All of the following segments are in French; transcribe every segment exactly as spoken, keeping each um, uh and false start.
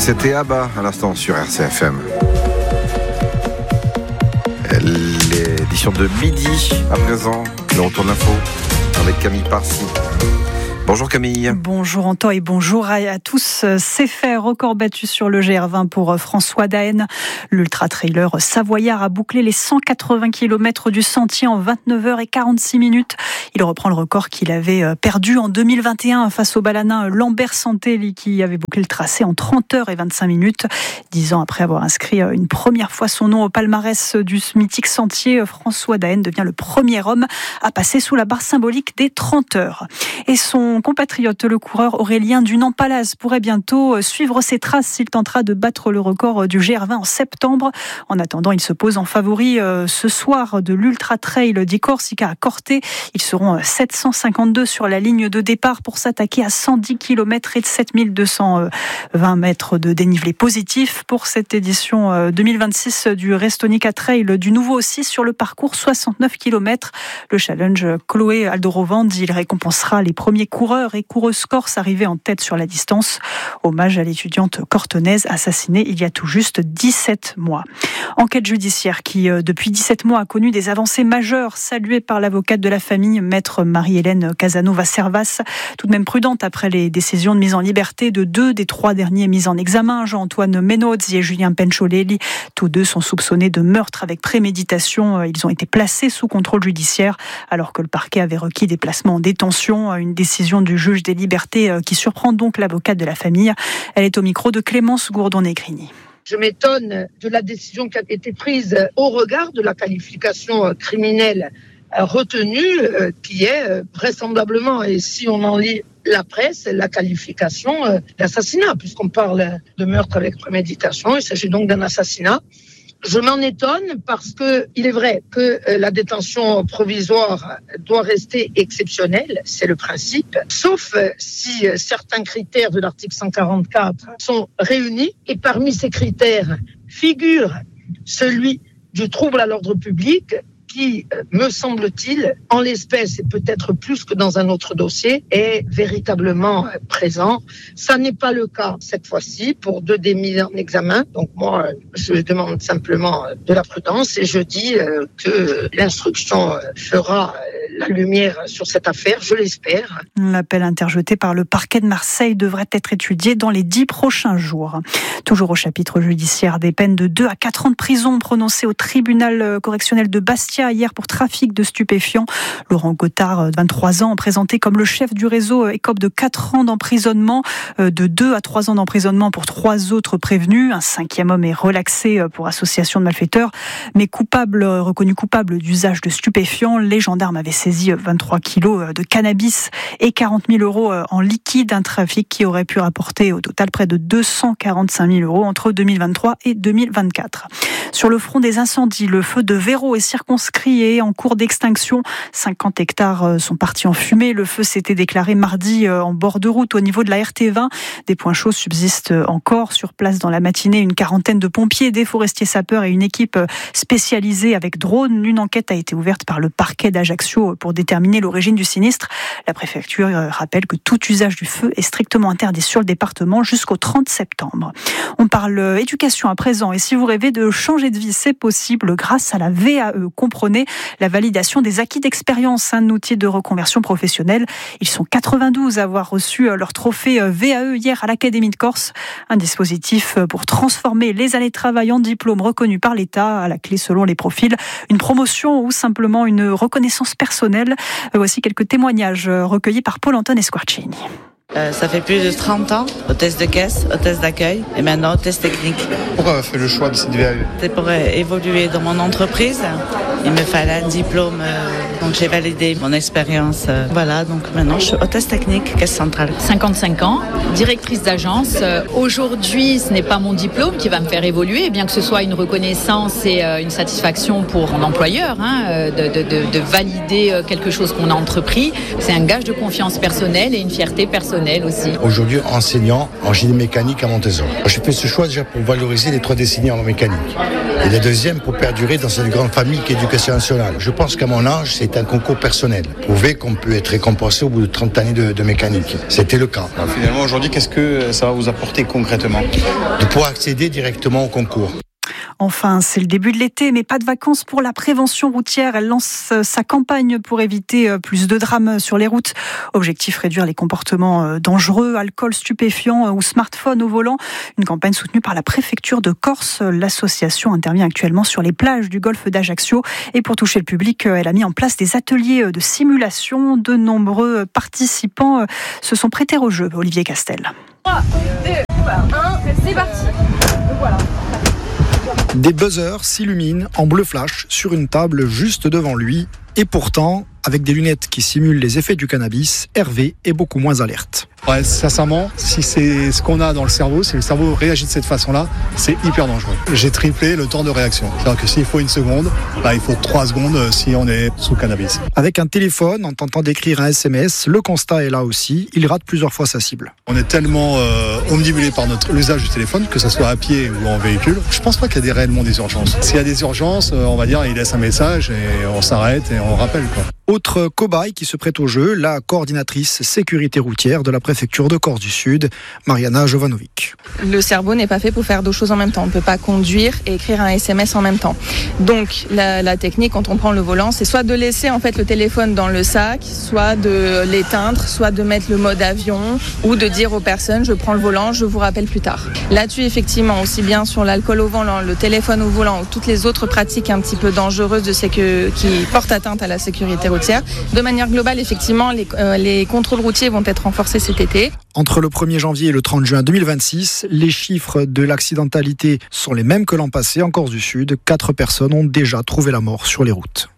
C'était Abba à l'instant sur R C F M. L'édition de midi à présent, le retour de l'info avec Camille Parcy. Bonjour Camille. Bonjour Antoine et bonjour à tous. C'est fait, record battu sur le G R vingt pour François Daen. L'ultra-trailer savoyard a bouclé les cent quatre-vingts kilomètres du sentier en vingt-neuf heures quarante-six minutes. Il reprend le record qu'il avait perdu en deux mille vingt et un face au balanin Lambert Santelli qui avait bouclé le tracé en trente heures vingt-cinq minutes. Dix ans après avoir inscrit une première fois son nom au palmarès du mythique sentier, François Daen devient le premier homme à passer sous la barre symbolique des trente heures. Et son compatriote, le coureur Aurélien Dunant-Palaz, pourrait bientôt suivre ses traces s'il tentera de battre le record du G R vingt en septembre. En attendant, il se pose en favori ce soir de l'Ultra Trail di Corsica à Corte. Ils seront sept cent cinquante-deux sur la ligne de départ pour s'attaquer à cent dix kilomètres et sept mille deux cent vingt mètres de dénivelé positif. Pour cette édition deux mille vingt-six du Restonica Trail, du nouveau aussi sur le parcours soixante-neuf kilomètres. Le challenge Chloé Aldorovand, il récompensera les premiers coureurs et coureuses corses arrivées en tête sur la distance. Hommage à l'étudiante cortonaise assassinée il y a tout juste dix-sept mois. Enquête judiciaire qui, depuis dix-sept mois, a connu des avancées majeures, saluées par l'avocate de la famille, maître Marie-Hélène Casanova-Servas, tout de même prudente après les décisions de mise en liberté de deux des trois derniers mis en examen, Jean-Antoine Menozzi et Julien Pencholelli. Tous deux sont soupçonnés de meurtre avec préméditation. Ils ont été placés sous contrôle judiciaire alors que le parquet avait requis des placements en détention. Une décision du juge des libertés qui surprend donc l'avocate de la famille. Elle est au micro de Clémence Gourdon-Negrini. Je m'étonne de la décision qui a été prise au regard de la qualification criminelle retenue, qui est vraisemblablement, et si on en lit la presse, la qualification d'assassinat, puisqu'on parle de meurtre avec préméditation. Il s'agit donc d'un assassinat. Je m'en étonne parce que il est vrai que la détention provisoire doit rester exceptionnelle, c'est le principe, sauf si certains critères de l'article cent quarante-quatre sont réunis. Et parmi ces critères figure celui du trouble à l'ordre public qui, me semble-t-il, en l'espèce et peut-être plus que dans un autre dossier, est véritablement présent. Ça n'est pas le cas cette fois-ci pour deux des mis en examen. Donc moi, je demande simplement de la prudence et je dis que l'instruction fera la lumière sur cette affaire, je l'espère. L'appel interjeté par le parquet de Marseille devrait être étudié dans les dix prochains jours. Toujours au chapitre judiciaire, des peines de deux à quatre ans de prison prononcées au tribunal correctionnel de Bastia hier pour trafic de stupéfiants. Laurent Gothard, vingt-trois ans, présenté comme le chef du réseau, écope de quatre ans d'emprisonnement, de deux à trois ans d'emprisonnement pour trois autres prévenus. Un cinquième homme est relaxé pour association de malfaiteurs, mais coupable, reconnu coupable d'usage de stupéfiants. Les gendarmes avaient saisi vingt-trois kilos de cannabis et quarante mille euros en liquide, un trafic qui aurait pu rapporter au total près de deux cent quarante-cinq mille euros entre deux mille vingt-trois et deux mille vingt-quatre. Sur le front des incendies, le feu de Véro est circonscrit et en cours d'extinction. cinquante hectares sont partis en fumée. Le feu s'était déclaré mardi en bord de route au niveau de la R T vingt. Des points chauds subsistent encore. Sur place dans la matinée, une quarantaine de pompiers, des forestiers sapeurs et une équipe spécialisée avec drone. Une enquête a été ouverte par le parquet d'Ajaccio pour déterminer l'origine du sinistre. La préfecture rappelle que tout usage du feu est strictement interdit sur le département jusqu'au trente septembre. On parle éducation à présent et si vous rêvez de changer de vie, c'est possible grâce à la V A E. Comprenez la validation des acquis d'expérience, un outil de reconversion professionnelle. Ils sont quatre-vingt-douze à avoir reçu leur trophée V A E hier à l'Académie de Corse. Un dispositif pour transformer les années de travail en diplôme reconnu par l'État, à la clé selon les profils. Une promotion ou simplement une reconnaissance personnelle. Voici quelques témoignages recueillis par Paul-Antoine Esquarcini. Euh, ça fait plus de trente ans, hôtesse de caisse, hôtesse d'accueil et maintenant hôtesse technique. Pourquoi on a fait le choix de cette V A E ? C'est pour évoluer dans mon entreprise. Il me fallait un diplôme, euh, donc j'ai validé mon expérience. Euh, voilà, donc maintenant je suis hôtesse technique, caisse centrale. cinquante-cinq ans, directrice d'agence. Euh, aujourd'hui, ce n'est pas mon diplôme qui va me faire évoluer, bien que ce soit une reconnaissance et euh, une satisfaction pour mon employeur, hein, de, de, de, de valider quelque chose qu'on a entrepris. C'est un gage de confiance personnelle et une fierté personnelle aussi. Aujourd'hui, enseignant en génie mécanique à Montezor. J'ai fait ce choix déjà pour valoriser les trois décennies en mécanique. Et la deuxième, pour perdurer dans cette grande famille qui est l'éducation nationale. Je pense qu'à mon âge, c'est un concours personnel. Prouver qu'on peut être récompensé au bout de trente années de, de mécanique. C'était le cas. Alors, finalement, aujourd'hui, qu'est-ce que ça va vous apporter concrètement ? De pouvoir accéder directement au concours. Enfin, c'est le début de l'été, mais pas de vacances pour la prévention routière. Elle lance sa campagne pour éviter plus de drames sur les routes. Objectif, réduire les comportements dangereux, alcool, stupéfiants ou smartphone au volant. Une campagne soutenue par la préfecture de Corse. L'association intervient actuellement sur les plages du golfe d'Ajaccio. Et pour toucher le public, elle a mis en place des ateliers de simulation. De nombreux participants se sont prêtés au jeu. Olivier Castel. trois, deux, un, c'est parti. Donc voilà. Des buzzers s'illuminent en bleu flash sur une table juste devant lui. Et pourtant, avec des lunettes qui simulent les effets du cannabis, Hervé est beaucoup moins alerte. Ouais, sincèrement, si c'est ce qu'on a dans le cerveau, si le cerveau réagit de cette façon-là, c'est hyper dangereux. J'ai triplé le temps de réaction. C'est-à-dire que s'il faut une seconde, bah, il faut trois secondes si on est sous cannabis. Avec un téléphone, en tentant d'écrire un S M S, le constat est là aussi. Il rate plusieurs fois sa cible. On est tellement euh, omnibulé par notre l'usage du téléphone, que ce soit à pied ou en véhicule. Je pense pas qu'il y a des, réellement des urgences. S'il y a des urgences, euh, on va dire, il laisse un message et on s'arrête et on rappelle, quoi. Autre cobaye qui se prête au jeu, la coordinatrice sécurité routière de la préfecture de Corse du Sud, Mariana Jovanovic. Le cerveau n'est pas fait pour faire deux choses en même temps. On ne peut pas conduire et écrire un S M S en même temps. Donc la, la technique quand on prend le volant, c'est soit de laisser en fait le téléphone dans le sac, soit de l'éteindre, soit de mettre le mode avion ou de dire aux personnes je prends le volant, je vous rappelle plus tard. Là-dessus effectivement, aussi bien sur l'alcool au volant, le téléphone au volant ou toutes les autres pratiques un petit peu dangereuses de sécu- qui portent atteinte à la sécurité routière. De manière globale, effectivement, les, euh, les contrôles routiers vont être renforcés cet été. Entre le premier janvier et le trente juin deux mille vingt-six, les chiffres de l'accidentalité sont les mêmes que l'an passé en Corse du Sud. Quatre personnes ont déjà trouvé la mort sur les routes.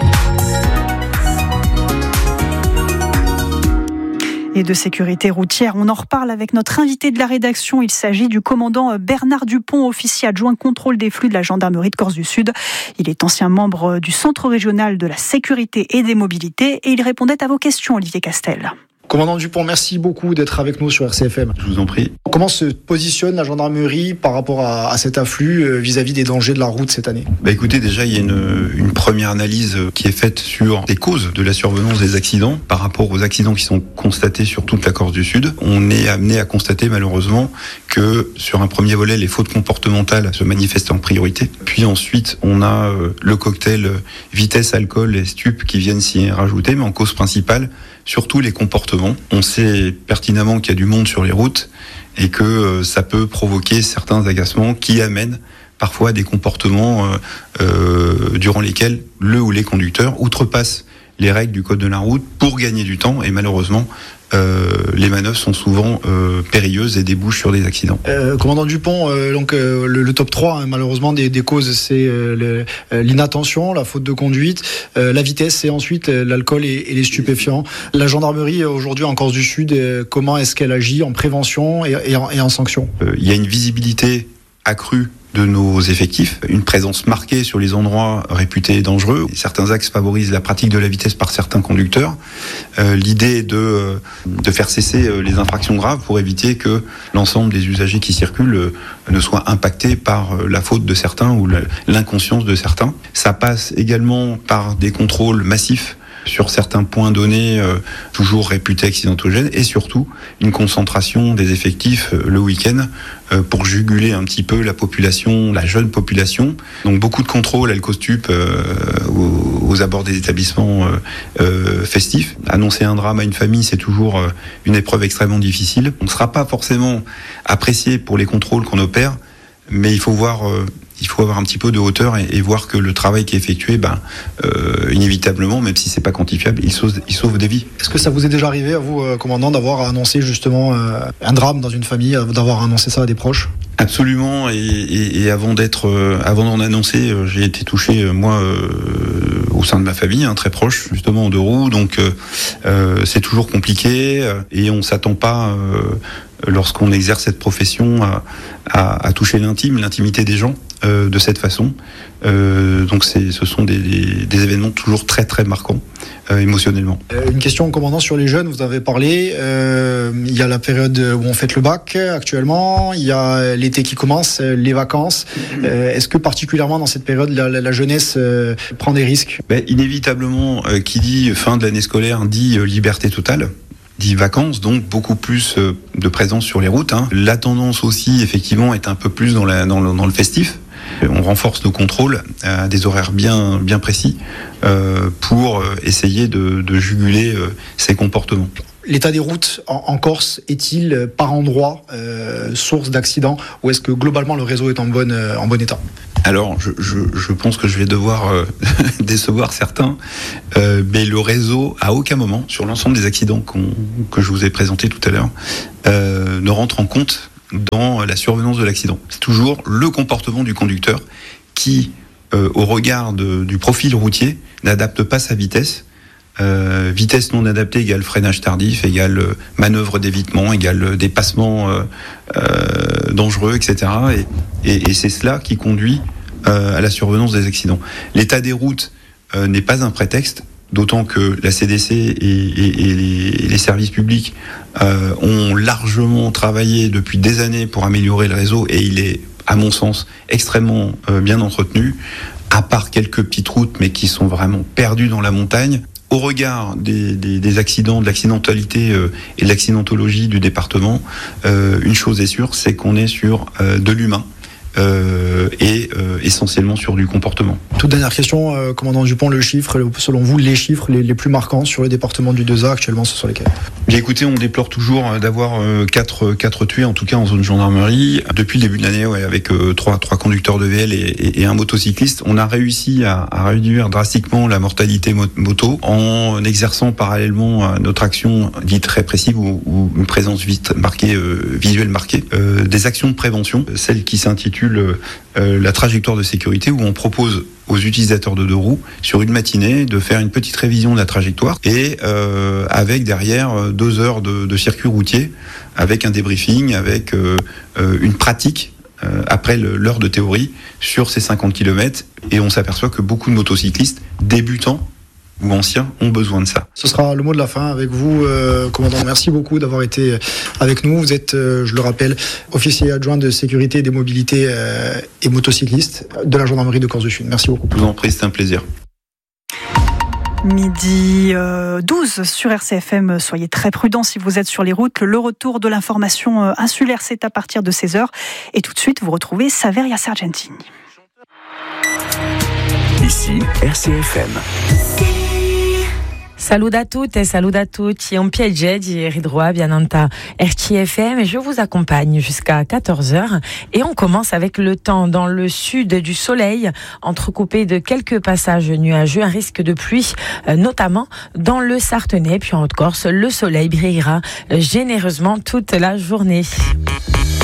Et de sécurité routière, on en reparle avec notre invité de la rédaction. Il s'agit du commandant Bernard Dupont, officier adjoint contrôle des flux de la gendarmerie de Corse du Sud. Il est ancien membre du Centre régional de la sécurité et des mobilités et il répondait à vos questions, Olivier Castel. Commandant Dupont, merci beaucoup d'être avec nous sur R C F M. Je vous en prie. Comment se positionne la gendarmerie par rapport à, à cet afflux euh, vis-à-vis des dangers de la route cette année ? Bah écoutez, déjà il y a une, une première analyse qui est faite sur les causes de la survenance des accidents par rapport aux accidents qui sont constatés sur toute la Corse du Sud. On est amené à constater malheureusement que sur un premier volet, les fautes comportementales se manifestent en priorité. Puis ensuite, on a euh, le cocktail vitesse, alcool et stup qui viennent s'y rajouter, mais en cause principale, surtout les comportements. On sait pertinemment qu'il y a du monde sur les routes et que euh, ça peut provoquer certains agacements qui amènent parfois à des comportements euh, euh, durant lesquels le ou les conducteurs outrepassent les règles du code de la route pour gagner du temps et malheureusement Euh, les manœuvres sont souvent euh, périlleuses et débouchent sur des accidents. Euh, commandant Dupont, euh, donc euh, le, le top trois, hein, malheureusement, des, des causes, c'est euh, le, euh, l'inattention, la faute de conduite, euh, la vitesse et ensuite euh, l'alcool et, et les stupéfiants. La gendarmerie, aujourd'hui, en Corse du Sud, euh, comment est-ce qu'elle agit en prévention et, et, en, et en sanction ? euh, Il y a une visibilité accrue de nos effectifs, une présence marquée sur les endroits réputés dangereux. Certains axes favorisent la pratique de la vitesse par certains conducteurs. Euh, l'idée est de, de faire cesser les infractions graves pour éviter que l'ensemble des usagers qui circulent euh, ne soient impactés par la faute de certains ou l'inconscience de certains. Ça passe également par des contrôles massifs sur certains points donnés euh, toujours réputés accidentogènes et surtout une concentration des effectifs euh, le week-end euh, pour juguler un petit peu la population, la jeune population. Donc beaucoup de contrôles alcostup euh, aux, aux abords des établissements euh, euh, festifs. Annoncer un drame à une famille, c'est toujours euh, une épreuve extrêmement difficile. On ne sera pas forcément apprécié pour les contrôles qu'on opère, mais il faut voir... Euh, il faut avoir un petit peu de hauteur et, et voir que le travail qui est effectué, ben, euh, inévitablement, même si c'est pas quantifiable, il sauve, il sauve des vies. Est-ce que ça vous est déjà arrivé, à vous, euh, commandant, d'avoir annoncé justement euh, un drame dans une famille, d'avoir annoncé ça à des proches ? Absolument, et, et, et avant d'être, euh, avant d'en annoncer, euh, j'ai été touché euh, moi euh, au sein de ma famille, hein, très proche, justement en deux roues, donc euh, euh, c'est toujours compliqué euh, et on s'attend pas. Euh, lorsqu'on exerce cette profession, à, à, à toucher l'intime, l'intimité des gens euh, de cette façon. Euh, donc c'est, ce sont des, des, des événements toujours très très marquants euh, émotionnellement. Une question, commandant, sur les jeunes, vous avez parlé, euh, il y a la période où on fête le bac actuellement, il y a l'été qui commence, les vacances. Euh, est-ce que particulièrement dans cette période, la, la, la jeunesse euh, prend des risques ? Ben, inévitablement, euh, qui dit fin de l'année scolaire dit euh, liberté totale. Dit vacances, donc beaucoup plus euh, de présence sur les routes. Hein. La tendance aussi, effectivement, est un peu plus dans, la, dans, le, dans le festif. On renforce nos contrôles à des horaires bien, bien précis euh, pour essayer de, de juguler euh, ces comportements. L'état des routes en, en Corse est-il par endroit euh, source d'accidents, ou est-ce que globalement le réseau est en, bonne, euh, en bon état ? Alors, je, je, je pense que je vais devoir euh, décevoir certains, euh, mais le réseau, à aucun moment, sur l'ensemble des accidents qu'on, que je vous ai présentés tout à l'heure, euh, ne rentre en compte dans la survenance de l'accident. C'est toujours le comportement du conducteur qui, euh, au regard de, du profil routier, n'adapte pas sa vitesse. Euh, vitesse non adaptée égale freinage tardif, égale euh, manœuvre d'évitement, égale euh, dépassement euh, euh, dangereux, et cetera. Et, et, et c'est cela qui conduit euh, à la survenance des accidents. L'état des routes euh, n'est pas un prétexte, d'autant que la C D C et, et, et, les, et les services publics euh, ont largement travaillé depuis des années pour améliorer le réseau, et il est, à mon sens, extrêmement euh, bien entretenu, à part quelques petites routes, mais qui sont vraiment perdues dans la montagne. Au regard des, des, des accidents, de l'accidentalité euh, et de l'accidentologie du département, euh, une chose est sûre, c'est qu'on est sur euh, de l'humain. Euh, et euh, essentiellement sur du comportement. Toute dernière question, euh, commandant Dupont, le chiffre, selon vous, les chiffres les, les plus marquants sur le département du deux A actuellement, ce sont lesquels ? Bien écoutez, on déplore toujours d'avoir euh, quatre, quatre tués, en tout cas en zone gendarmerie. Depuis le début de l'année, ouais, avec euh, trois, trois conducteurs de V L et, et, et un motocycliste, on a réussi à, à réduire drastiquement la mortalité moto en exerçant parallèlement à notre action dite répressive ou, ou une présence vite marquée, euh, visuelle marquée, euh, des actions de prévention, celle qui s'intitule Le, euh, la trajectoire de sécurité, où on propose aux utilisateurs de deux roues sur une matinée de faire une petite révision de la trajectoire et euh, avec derrière deux heures de, de circuit routier avec un débriefing, avec euh, euh, une pratique euh, après le, l'heure de théorie sur ces cinquante kilomètres, et on s'aperçoit que beaucoup de motocyclistes débutants ou anciens ont besoin de ça. Ce sera le mot de la fin avec vous, euh, commandant. Merci beaucoup d'avoir été avec nous. Vous êtes, euh, je le rappelle, officier adjoint de sécurité et des mobilités euh, et motocycliste de la gendarmerie de Corse-du-Sud. Merci beaucoup. Je vous en prie, c'est un plaisir. Midi douze sur R C F M, soyez très prudents si vous êtes sur les routes. Le retour de l'information insulaire, c'est à partir de seize heures. Et tout de suite, vous retrouvez Saveria Sargentini. Ici, R C F M. Salut à toutes et salut à tutti, un piacere di ritrovare Biananta R C F M, et je vous accompagne jusqu'à quatorze heures, et on commence avec le temps. Dans le sud, du soleil entrecoupé de quelques passages nuageux, un risque de pluie notamment dans le Sarthenay, puis en Haute-Corse le soleil brillera généreusement toute la journée.